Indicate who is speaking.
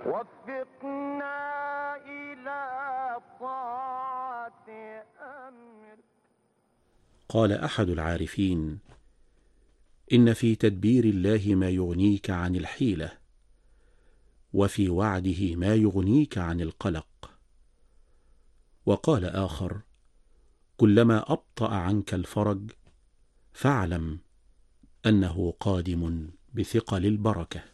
Speaker 1: وفقنا إلى طاعة أمرك.
Speaker 2: قال أحد العارفين: إن في تدبير الله ما يغنيك عن الحيلة، وفي وعده ما يغنيك عن القلق. وقال آخر: كلما أبطأ عنك الفرج فاعلم أنه قادم بثقل البركة.